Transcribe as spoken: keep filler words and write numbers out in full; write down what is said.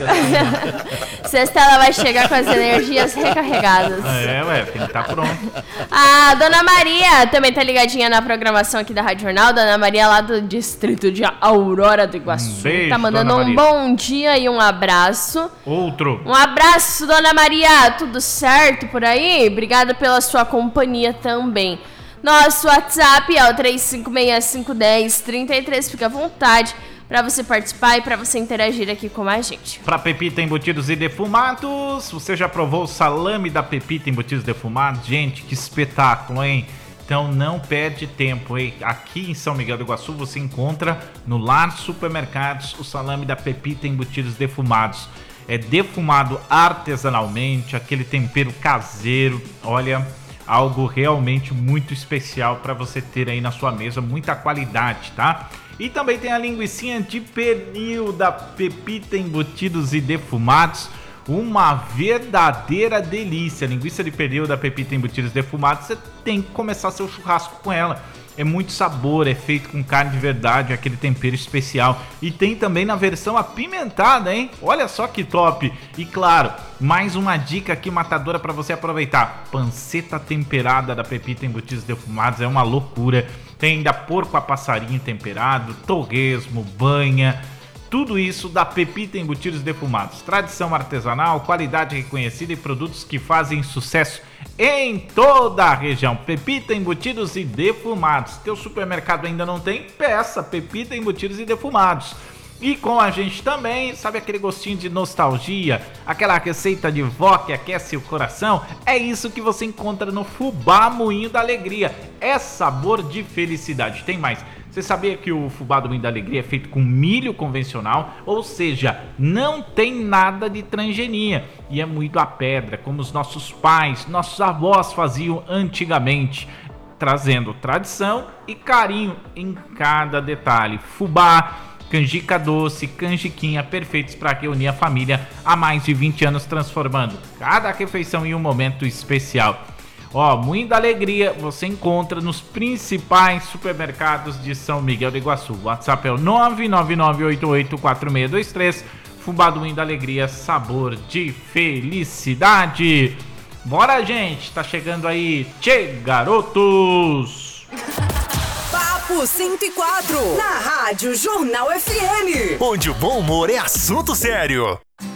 Sexta ela vai chegar com as energias recarregadas. É, ué, tem que estar pronto. A Dona Maria também tá ligadinha na programação aqui da Rádio Jornal. Dona Maria lá do distrito de Aurora do Iguaçu. Um beijo, tá mandando Dona um Maria. bom dia e um abraço. Outro. Um abraço, Dona Maria. Tudo certo por aí? Obrigada pela sua companhia também. Nosso WhatsApp é o três cinco seis cinco um zero três três. Fica à vontade para você participar e para você interagir aqui com a gente. Para Pepita Embutidos e Defumados, você já provou o salame da Pepita Embutidos e Defumados? Gente, que espetáculo, hein? Então não perde tempo, hein? Aqui em São Miguel do Iguaçu você encontra no Lar Supermercados o salame da Pepita Embutidos e Defumados. É defumado artesanalmente, aquele tempero caseiro, olha, algo realmente muito especial para você ter aí na sua mesa, muita qualidade, tá? E também tem a linguicinha de pernil da Pepita Embutidos e Defumados, uma verdadeira delícia. Linguiça de pernil da Pepita Embutidos e Defumados, você tem que começar seu churrasco com ela. É muito sabor, é feito com carne de verdade, aquele tempero especial. E tem também na versão apimentada, hein? Olha só que top! E claro, mais uma dica aqui matadora para você aproveitar. Panceta temperada da Pepita Embutidos e Defumados, é uma loucura. Tem ainda porco a passarinho temperado, torresmo, banha... Tudo isso da Pepita Embutidos e Defumados. Tradição artesanal, qualidade reconhecida e produtos que fazem sucesso em toda a região. Pepita Embutidos e Defumados. Teu supermercado ainda não tem? Peça Pepita Embutidos e Defumados. E com a gente também, sabe aquele gostinho de nostalgia? Aquela receita de vó que aquece o coração? É isso que você encontra no Fubá Moinho da Alegria. É sabor de felicidade. Tem mais. Você sabia que o fubá do Moinho da Alegria é feito com milho convencional? Ou seja, não tem nada de transgenia. E é moído à pedra, como os nossos pais, nossos avós faziam antigamente. Trazendo tradição e carinho em cada detalhe. Fubá, canjica doce, canjiquinha, perfeitos para reunir a família há mais de vinte anos, transformando cada refeição em um momento especial. Ó, Moinho da Alegria você encontra nos principais supermercados de São Miguel do Iguaçu. O WhatsApp é o nove nove nove oito oito quatro seis dois três. Fubá do Moinho da Alegria, sabor de felicidade. Bora, gente, tá chegando aí. Tchê, garotos! Papo cento e quatro, na Rádio Jornal F M. Onde o bom humor é assunto sério.